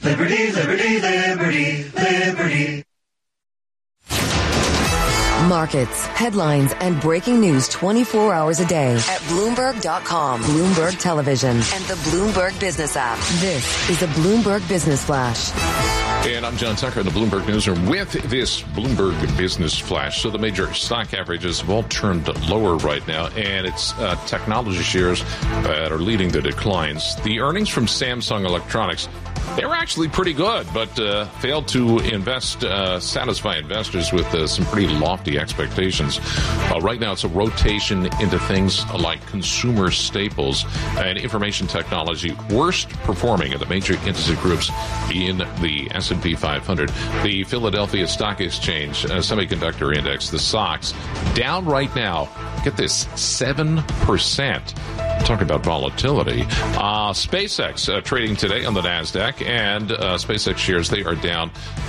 Liberty, liberty, liberty, liberty. Markets, headlines, and breaking news 24 hours a day at Bloomberg.com, Bloomberg Television, and the Bloomberg Business app. This is a Bloomberg Business Flash. And I'm John Tucker in the Bloomberg Newsroom with this Bloomberg Business Flash. So the major stock averages have all turned lower right now, and it's technology shares that are leading the declines. The earnings from Samsung Electronics, they were actually pretty good, but failed to satisfy investors with some pretty lofty expectations. Right now, it's a rotation into things like consumer staples and information technology, worst performing of the major industry groups in the S&P 500. The Philadelphia Stock Exchange Semiconductor Index, the SOX, down right now, get this, 7%. Talk about volatility. SpaceX trading today on the NASDAQ, and SpaceX shares, they are down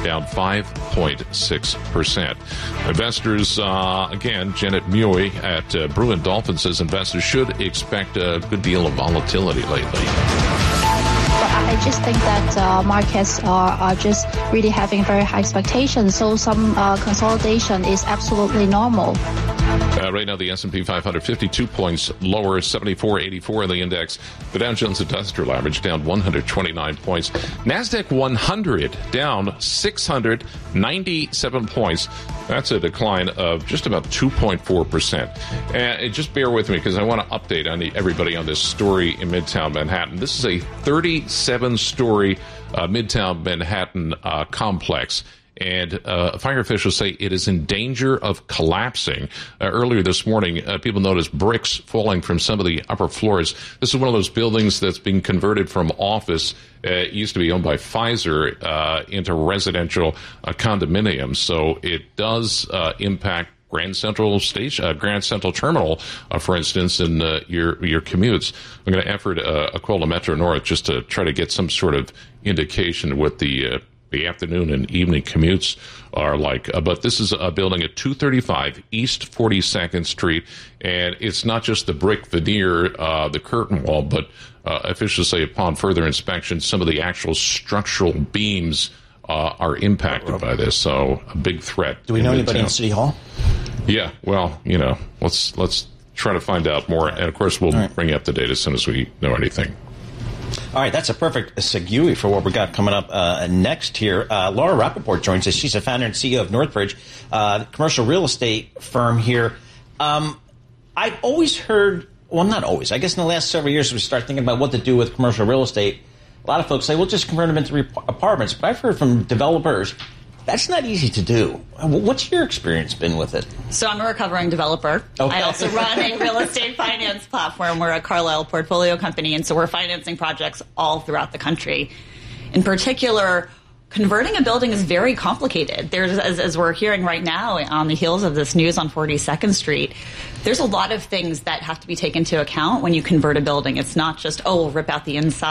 5.6%. Investors, again, Janet Muir at Bruin Dolphin says investors should expect a good deal of volatility lately. I just think that markets are just really having very high expectations, so some consolidation is absolutely normal. Right now, the S&P 500, 52 points lower, 74.84 in the index. The Dow Jones Industrial Average down 129 points. NASDAQ 100 down 697 points. That's a decline of just about 2.4%. And just bear with me because I want to update everybody on this story in Midtown Manhattan. This is a 37-story Midtown Manhattan complex. And fire officials say it is in danger of collapsing. Earlier this morning, people noticed bricks falling from some of the upper floors. This is one of those buildings that's being converted from office. It used to be owned by Pfizer into residential condominiums. So it does impact Grand Central Station, Grand Central Terminal, for instance, in your commutes. I'm going to effort a call to Metro North just to try to get some sort of indication what the afternoon and evening commutes are like. But this is a building at 235 East 42nd Street, and it's not just the brick veneer, the curtain wall, but officials say upon further inspection, some of the actual structural beams are impacted by this. So a big threat. Do we know anybody in City Hall? Yeah, well, let's try to find out more. And, of course, we'll bring you up to date as soon as we know anything. All right, that's a perfect segue for what we got coming up next here. Laura Rappaport joins us. She's the founder and CEO of Northbridge, the commercial real estate firm here. I've always heard, well, not always, I guess in the last several years we start thinking about what to do with commercial real estate. A lot of folks say, well, just convert them into apartments. But I've heard from developers, that's not easy to do. What's your experience been with it? So I'm a recovering developer. Okay. I also run a real estate finance platform. We're a Carlyle portfolio company, and so we're financing projects all throughout the country. In particular, converting a building is very complicated. There's, as we're hearing right now on the heels of this news on 42nd Street, there's a lot of things that have to be taken into account when you convert a building. It's not just, we'll rip out the inside